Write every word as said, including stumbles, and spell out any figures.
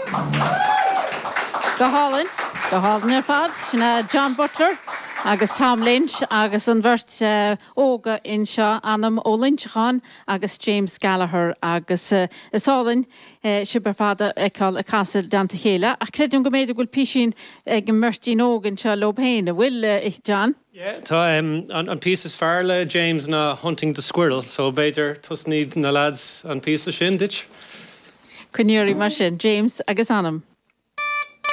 Go hálan, go hálan ar fad, sinna John Butler, agus Tom Lynch, agus an bhirt uh, óga in seo anam ó Lynchán, agus James Gallagher, agus uh, isálan uh, sibar fada eáil a casal danta chéile. A credum go méidir gúil písín ag an myrtín ógan seo lobhéine. Will, uh, John? Yeah, tá um, an, an piece is fearle James na hunting the squirrel, so beidir tus need na lads an piece of sin, ditch? Cynnyri mar sin, James agus anam.